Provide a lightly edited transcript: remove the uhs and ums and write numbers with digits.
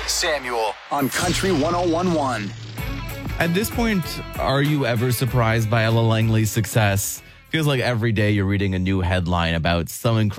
Samuel on Country 101.1. At this point, are you ever surprised by Ella Langley's success? Feels like every day you're reading a new headline about some incredible